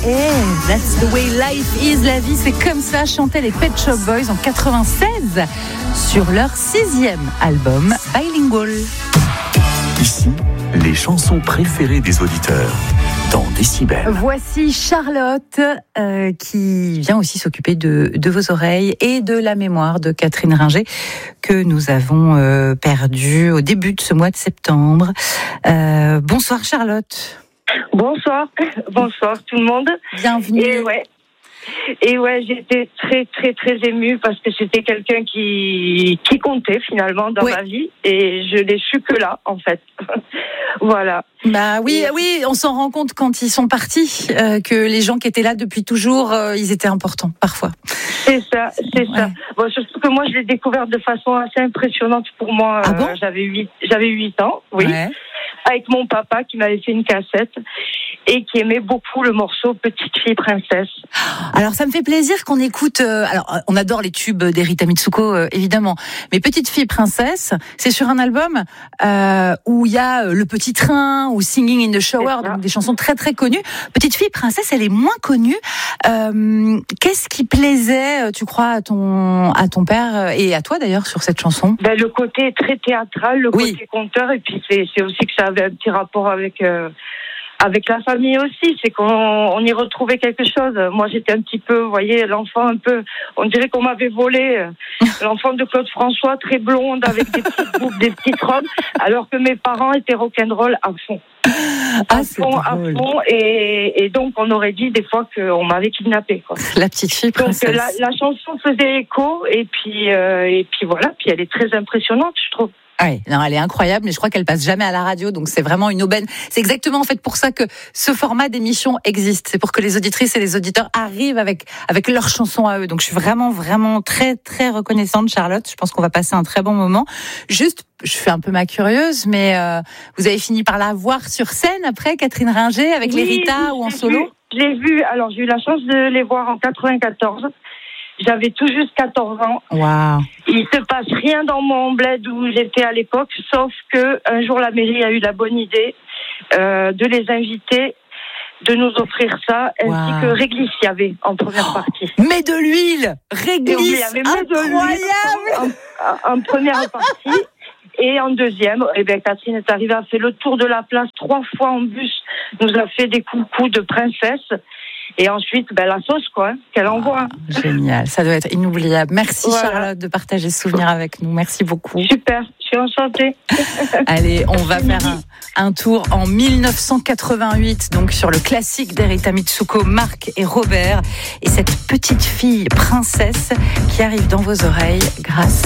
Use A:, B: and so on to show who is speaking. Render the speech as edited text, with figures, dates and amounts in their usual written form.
A: Et That's the way life is, la vie c'est comme ça, chantaient les Pet Shop Boys en 96 sur leur 6e album Bilingual.
B: Ici, les chansons préférées des auditeurs dans Décibel.
A: Voici Charlotte qui vient aussi s'occuper de vos oreilles et de la mémoire de Catherine Ringer que nous avons perdue au début de ce mois de septembre. Bonsoir Charlotte.
C: Bonsoir tout le monde.
A: Bienvenue.
C: Et ouais, j'étais très très très émue parce que c'était quelqu'un qui comptait finalement dans ma vie et je l'ai su que là en fait. Voilà.
A: Bah oui, on s'en rend compte quand ils sont partis que les gens qui étaient là depuis toujours, ils étaient importants parfois.
C: C'est ça. Bon, surtout que moi je l'ai découvert de façon assez impressionnante pour moi.
A: Ah bon
C: j'avais 8 ans, oui. Ouais. Avec mon papa qui m'avait fait une cassette et qui aimait beaucoup le morceau Petite fille princesse.
A: Alors ça me fait plaisir qu'on écoute, alors on adore les tubes d'Erita Mitsuko évidemment, mais Petite fille princesse, c'est sur un album où il y a Le Petit Train ou Singing in the Shower, donc des chansons très très connues. Petite fille princesse, elle est moins connue. Qu'est-ce qui plaisait, tu crois, à ton père et à toi d'ailleurs sur cette chanson?
C: Le côté très théâtral, le côté conteur, et puis c'est aussi que ça avait un petit rapport avec la famille aussi, c'est qu'on y retrouvait quelque chose. Moi, j'étais un petit peu, vous voyez, l'enfant un peu, on dirait qu'on m'avait volé, l'enfant de Claude François, très blonde, avec des petites boucles, des petites robes, alors que mes parents étaient rock'n'roll à fond. À fond, et donc on aurait dit des fois qu'on m'avait kidnappée, quoi.
A: La petite fille princesse.
C: Donc la chanson faisait écho, et puis voilà, puis elle est très impressionnante, je trouve.
A: Oui, non, elle est incroyable, mais je crois qu'elle passe jamais à la radio, donc c'est vraiment une aubaine. C'est exactement en fait pour ça que ce format d'émission existe. C'est pour que les auditrices et les auditeurs arrivent avec leurs chansons à eux. Donc je suis vraiment, vraiment très, très reconnaissante, Charlotte. Je pense qu'on va passer un très bon moment. Juste, je fais un peu ma curieuse, mais vous avez fini par la voir sur scène après, Catherine Ringer, avec l'Erita ou en solo?
C: Je l'ai vue. Alors j'ai eu la chance de les voir en 94. J'avais tout juste 14 ans.
A: Wow.
C: Il se passe rien dans mon bled où j'étais à l'époque, sauf que un jour la mairie a eu la bonne idée de les inviter, de nous offrir ça, ainsi que Réglisse y avait en première partie.
A: Mais de l'huile, Réglisse, incroyable.
C: En première partie. Et en deuxième, Catherine est arrivée, a fait le tour de la place 3 fois en bus, nous a fait des coucous de princesse. Et ensuite, la sauce, qu'elle envoie.
A: Génial, ça doit être inoubliable. Merci Charlotte de partager ce souvenir avec nous. Merci beaucoup.
C: Super, je suis enchantée.
A: Allez, on va faire un tour en 1988, donc sur le classique d'Erita Mitsuko, Marc et Robert, et cette petite fille princesse qui arrive dans vos oreilles grâce